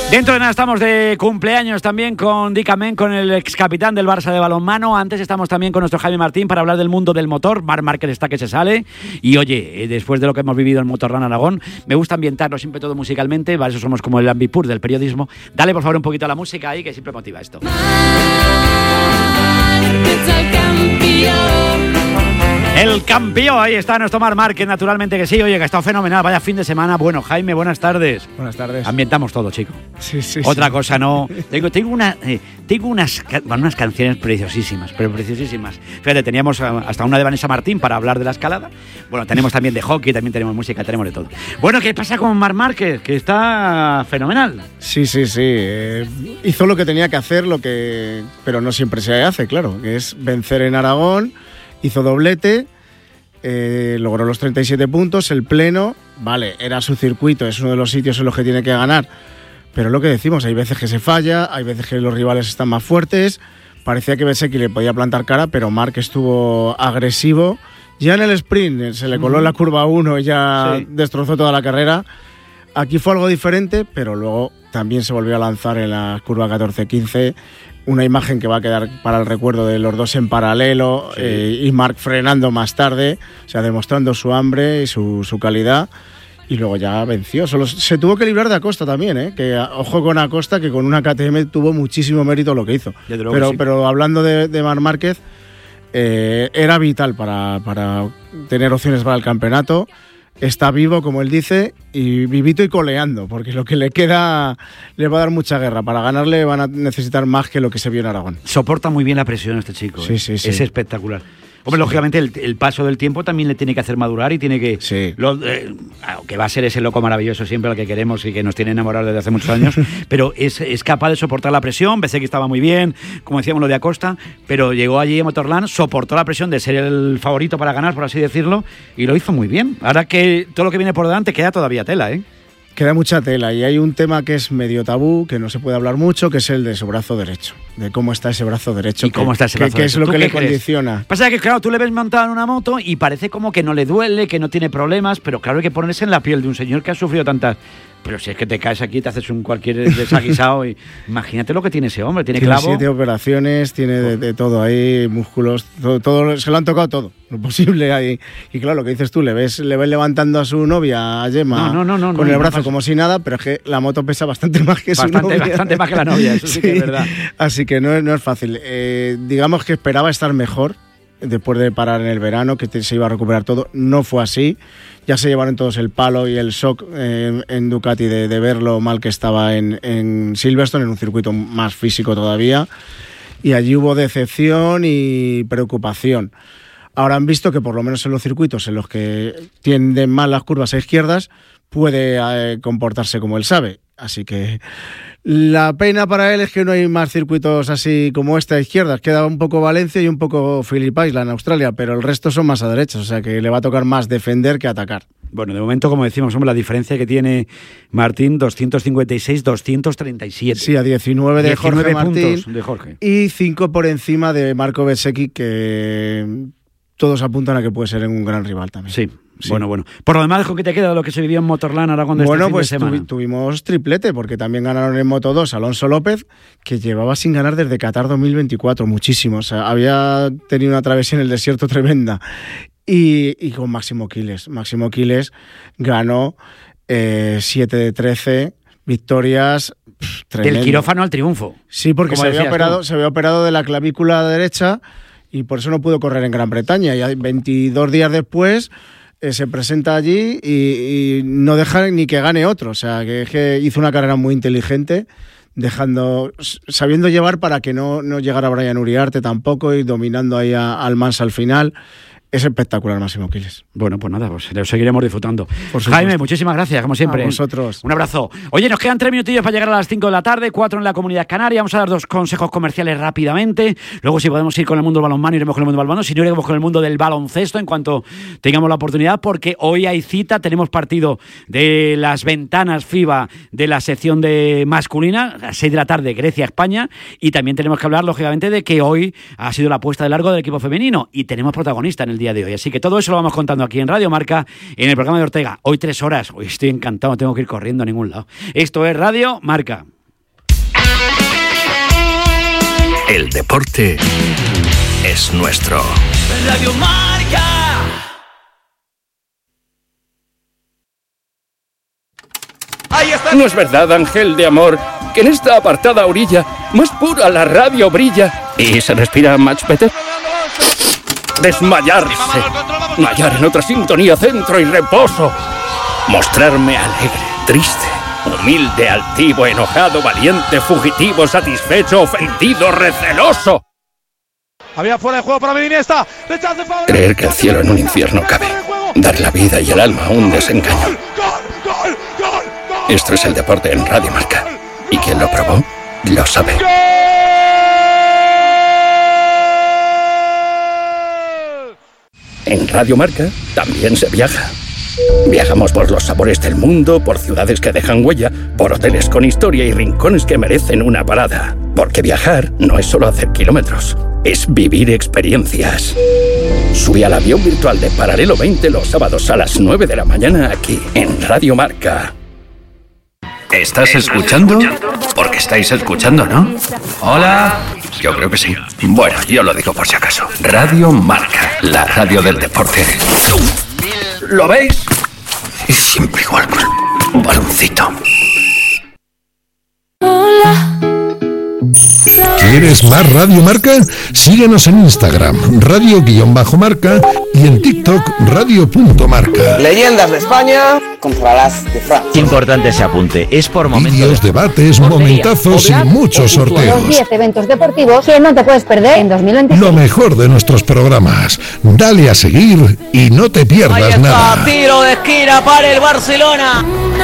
Dentro de nada estamos de cumpleaños también con Dick Amen, con el ex capitán del Barça de balonmano. Antes estamos también con nuestro Jaime Martín para hablar del mundo del motor. Marc Márquez está que se sale. Y oye, después de lo que hemos vivido en Motorland Aragón, me gusta ambientarlo siempre todo musicalmente. Para eso somos como el Ambipur del periodismo. Dale por favor un poquito a la música ahí, que siempre motiva esto. El campeón, ahí está nuestro Marc Márquez, naturalmente que sí. Oye, que ha estado fenomenal, vaya fin de semana. Bueno, Jaime, buenas tardes. Buenas tardes. Ambientamos todo, chico. Sí. Otra cosa no. Tengo unas canciones preciosísimas, pero preciosísimas. Fíjate, teníamos hasta una de Vanessa Martín para hablar de la escalada. Bueno, tenemos también de hockey, también tenemos música, tenemos de todo. Bueno, ¿qué pasa con Marc Márquez? Que está fenomenal. Sí. Hizo lo que tenía que hacer, pero no siempre se hace, claro, que es vencer en Aragón. Hizo doblete, logró los 37 puntos, el pleno, vale, era su circuito, es uno de los sitios en los que tiene que ganar, pero lo que decimos, hay veces que se falla, hay veces que los rivales están más fuertes, parecía que Bezzecchi le podía plantar cara, pero Marc estuvo agresivo, ya en el sprint se le coló en la curva 1 y ya destrozó toda la carrera. Aquí fue algo diferente, pero luego también se volvió a lanzar en la curva 14-15, una imagen que va a quedar para el recuerdo de los dos en paralelo, y Marc frenando más tarde, o sea, demostrando su hambre y su calidad, y luego ya venció. Solo se tuvo que librar de Acosta también, que ojo con Acosta, que con una KTM tuvo muchísimo mérito lo que hizo. Pero hablando de Marc Márquez, era vital para tener opciones para el campeonato. Está vivo, como él dice, y vivito y coleando, porque lo que le queda le va a dar mucha guerra. Para ganarle van a necesitar más que lo que se vio en Aragón. Soporta muy bien la presión este chico. Sí. Es espectacular. Hombre, lógicamente el paso del tiempo también le tiene que hacer madurar y tiene que... Sí. Que va a ser ese loco maravilloso siempre al que queremos y que nos tiene enamorados desde hace muchos años, pero es capaz de soportar la presión. Bezzecchi estaba muy bien, como decíamos lo de Acosta, pero llegó allí a Motorland, soportó la presión de ser el favorito para ganar, por así decirlo, y lo hizo muy bien. Ahora que todo lo que viene por delante queda todavía tela, ¿eh? Queda mucha tela y hay un tema que es medio tabú, que no se puede hablar mucho, que es el de su brazo derecho, de cómo está ese brazo derecho. ¿Y cómo está ese brazo derecho? ¿Qué es lo que le condiciona? Pasa que, claro, tú le ves montado en una moto y parece como que no le duele, que no tiene problemas, pero claro, hay que ponerse en la piel de un señor que ha sufrido tantas... Pero si es que te caes aquí, te haces cualquier desaguisado y imagínate lo que tiene ese hombre, tiene clavo. 7 operaciones, tiene de todo ahí, músculos, todo, se lo han tocado todo, lo posible ahí. Y claro, lo que dices tú, le ves levantando a su novia, a Gemma, con el brazo como si nada, pero es que la moto pesa bastante más que su novia. Bastante más que la novia, eso sí que es verdad. Así que no es fácil. Digamos que esperaba estar mejor después de parar en el verano, que se iba a recuperar todo. No fue así. Ya se llevaron todos el palo y el shock en Ducati de ver lo mal que estaba en Silverstone, en un circuito más físico todavía. Y allí hubo decepción y preocupación. Ahora han visto que por lo menos en los circuitos en los que tienden mal las curvas a izquierdas, puede comportarse como él sabe. Así que la pena para él es que no hay más circuitos así como este a izquierdas. Queda un poco Valencia y un poco Phillip Island, Australia, pero el resto son más a derechas, o sea que le va a tocar más defender que atacar. Bueno, de momento, como decimos, hombre, la diferencia que tiene Martín, 256-237. Sí, a 19 de Jorge Martín de Jorge. Y 5 por encima de Marco Bezzecchi, que todos apuntan a que puede ser un gran rival también. Sí. Bueno. Por lo demás, ¿con qué te queda de lo que se vivió en Motorland Aragón de este fin de semana? Bueno, pues tuvimos triplete, porque también ganaron en Moto2 Alonso López, que llevaba sin ganar desde Qatar 2024, muchísimo. O sea, había tenido una travesía en el desierto tremenda. Y con Máximo Quiles. Máximo Quiles ganó 7 de 13 victorias. Tremendo. Del quirófano al triunfo. Sí, porque se había operado de la clavícula derecha y por eso no pudo correr en Gran Bretaña. Y 22 días después... se presenta allí y no deja ni que gane otro. O sea, que hizo una carrera muy inteligente, sabiendo llevar para que no llegara Brian Uriarte tampoco y dominando ahí al Mans al final. Es espectacular, Máximo Quiles. Bueno, pues nada, pues lo seguiremos disfrutando. Jaime, muchísimas gracias, como siempre. A vosotros. Un abrazo. Oye, nos quedan 3 minutillos para llegar a las 5 de la tarde, 4 en la Comunidad Canaria. Vamos a dar 2 consejos comerciales rápidamente. Luego, si podemos ir con el mundo del balonmano, iremos con el mundo del balonmano. Si no, iremos con el mundo del baloncesto en cuanto tengamos la oportunidad, porque hoy hay cita. Tenemos partido de las ventanas FIBA de la sección de masculina, a las 6 de la tarde, Grecia-España. Y también tenemos que hablar, lógicamente, de que hoy ha sido la puesta de largo del equipo femenino y tenemos protagonista en el día de hoy. Así que todo eso lo vamos contando aquí en Radio Marca, en el programa de Ortega. Hoy 3 horas. Hoy estoy encantado, no tengo que ir corriendo a ningún lado. Esto es Radio Marca. El deporte es nuestro. Radio Marca. ¿No es verdad, ángel de amor, que en esta apartada orilla más pura la radio brilla y se respira much better? Desmayarse, hallar en otra sintonía centro y reposo, mostrarme alegre, triste, humilde, altivo, enojado, valiente, fugitivo, satisfecho, ofendido, receloso. Había fuera de juego para Iniesta. Creer que el cielo en un infierno cabe, dar la vida y el alma a un desengaño. Esto es el deporte en Radio Marca, y quien lo probó lo sabe. En Radio Marca también se viaja. Viajamos por los sabores del mundo, por ciudades que dejan huella, por hoteles con historia y rincones que merecen una parada. Porque viajar no es solo hacer kilómetros, es vivir experiencias. Sube al avión virtual de Paralelo 20 los sábados a las 9 de la mañana aquí, en Radio Marca. ¿Estás escuchando? Porque estáis escuchando, ¿no? Hola. Yo creo que sí. Bueno, yo lo digo por si acaso. Radio Marca, la radio del deporte. ¿Lo veis? Es siempre igual, un baloncito. ¿Quieres más Radio Marca? Síguenos en Instagram, radio_marca, y en TikTok, radio.marca. Leyendas de España contra las de Francia. Importante ese apunte, es por momentos. Vídeos, debates, momentazos y muchos sorteos. Los 10 eventos deportivos que no te puedes perder en 2025. Lo mejor de nuestros programas. Dale a seguir y no te pierdas nada. Tiro de esquina para el Barcelona.